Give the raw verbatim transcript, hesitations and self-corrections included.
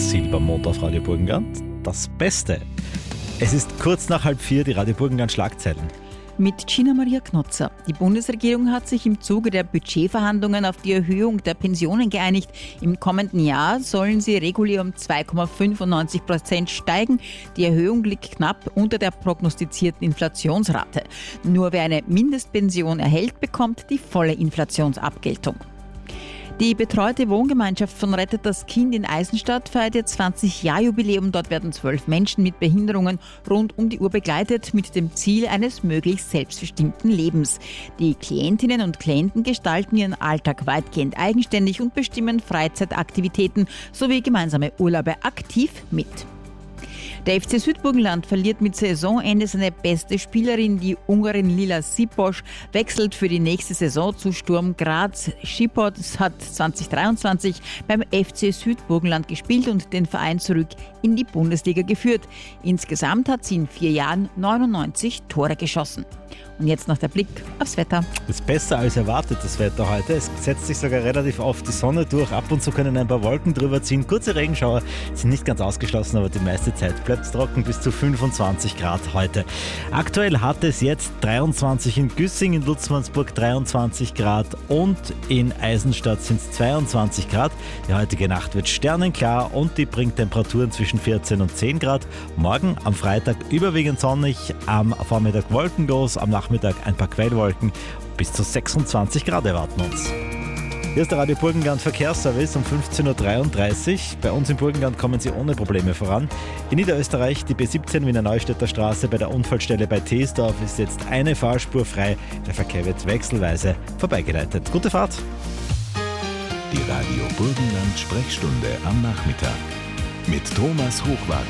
Silbermond auf Radio Burgenland. Das Beste. Es ist kurz nach halb vier, die Radio Burgenland Schlagzeilen. Mit Gina Maria Knotzer. Die Bundesregierung hat sich im Zuge der Budgetverhandlungen auf die Erhöhung der Pensionen geeinigt. Im kommenden Jahr sollen sie regulär um zwei Komma fünfundneunzig Prozent steigen. Die Erhöhung liegt knapp unter der prognostizierten Inflationsrate. Nur wer eine Mindestpension erhält, bekommt die volle Inflationsabgeltung. Die betreute Wohngemeinschaft von Rettet das Kind in Eisenstadt feiert ihr zwanzig-Jahr-Jubiläum. Dort werden zwölf Menschen mit Behinderungen rund um die Uhr begleitet, mit dem Ziel eines möglichst selbstbestimmten Lebens. Die Klientinnen und Klienten gestalten ihren Alltag weitgehend eigenständig und bestimmen Freizeitaktivitäten sowie gemeinsame Urlaube aktiv mit. Der F C Südburgenland verliert mit Saisonende seine beste Spielerin. Die Ungarin Lila Sipos wechselt für die nächste Saison zu Sturm Graz. Sipos hat zwanzig dreiundzwanzig beim F C Südburgenland gespielt und den Verein zurück in die Bundesliga geführt. Insgesamt hat sie in vier Jahren neunundneunzig Tore geschossen. Und jetzt noch der Blick aufs Wetter. Es ist besser als erwartet, das Wetter heute. Es setzt sich sogar relativ oft die Sonne durch. Ab und zu können ein paar Wolken drüber ziehen. Kurze Regenschauer sind nicht ganz ausgeschlossen, aber die meiste Zeit bleibt es trocken, bis zu fünfundzwanzig Grad heute. Aktuell hat es jetzt dreiundzwanzig in Güssing, in Lutzmannsburg dreiundzwanzig Grad und in Eisenstadt sind es zweiundzwanzig Grad. Die heutige Nacht wird sternenklar und die bringt Temperaturen zwischen vierzehn und zehn Grad. Morgen am Freitag überwiegend sonnig, am Vormittag wolkenlos, am Nachmittag ein paar Quellwolken. Bis zu sechsundzwanzig Grad erwarten uns. Hier ist der Radio Burgenland Verkehrsservice um fünfzehn Uhr dreiunddreißig. Bei uns im Burgenland kommen Sie ohne Probleme voran. In Niederösterreich die B siebzehn Wiener Neustädter Straße bei der Unfallstelle bei Teesdorf ist jetzt eine Fahrspur frei. Der Verkehr wird wechselweise vorbeigeleitet. Gute Fahrt! Die Radio Burgenland Sprechstunde am Nachmittag mit Thomas Hochwart.